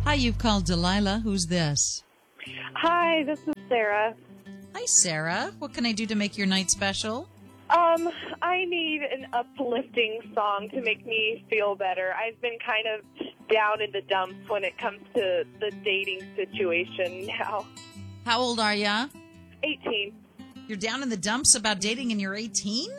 Hi, you've called Delilah. Who's this? Hi, this is Sarah. Hi, Sarah. What can I do to make your night special? I need an uplifting song to make me feel better. I've been kind of down in the dumps when it comes to the dating situation now. How old are ya? 18. You're down in the dumps about dating and you're 18?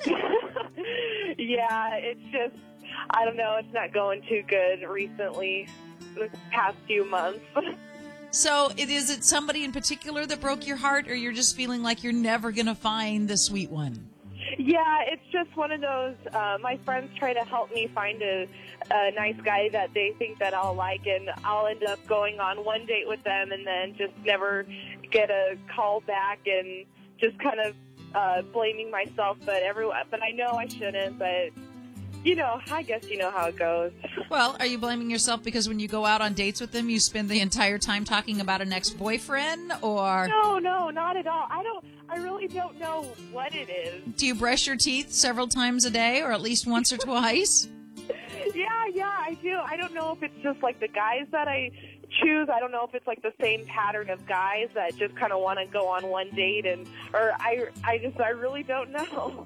Yeah, it's just, I don't know, it's not going too good recently, the past few months. So is it somebody in particular that broke your heart, or you're just feeling like you're never going to find the sweet one? Yeah, it's just one of those, my friends try to help me find a nice guy that they think that I'll like, and I'll end up going on one date with them and then just never get a call back and just kind of blaming myself, but I know I shouldn't, but you know, I guess you know how it goes. Well, are you blaming yourself because when you go out on dates with them, you spend the entire time talking about an ex-boyfriend, or? No, not at all. I really don't know what it is. Do you brush your teeth several times a day, or at least once or twice? Yeah, I do. I don't know if it's just like the guys that I choose. I don't know if it's like the same pattern of guys that just kind of want to go on one date, or I really don't know.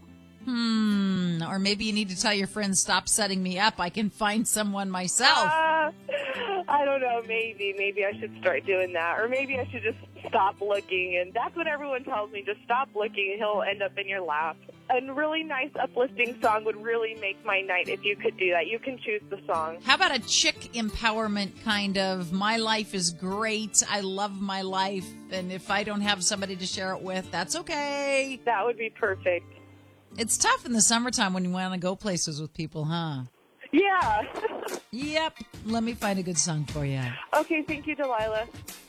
Or maybe you need to tell your friends, stop setting me up. I can find someone myself. I don't know. Maybe I should start doing that. Or maybe I should just stop looking. And that's what everyone tells me. Just stop looking and he'll end up in your lap. A really nice uplifting song would really make my night if you could do that. You can choose the song. How about a chick empowerment kind of, my life is great, I love my life, and if I don't have somebody to share it with, that's okay. That would be perfect. It's tough in the summertime when you want to go places with people, huh? Yeah. Yep. Let me find a good song for you. Okay, thank you, Delilah.